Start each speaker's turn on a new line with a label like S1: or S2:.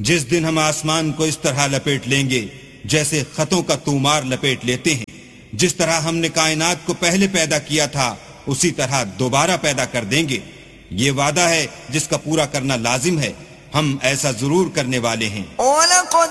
S1: जिस दिन हम आसमान को इस तरह लपेट लेंगे जैसे खतों का तूमार लपेट लेते हैं, जिस तरह हमने कायनात को पहले पैदा किया था उसी तरह दोबारा पैदा कर देंगे। ये वादा है जिसका पूरा करना लाजिम है, हम ऐसा जरूर करने वाले हैं।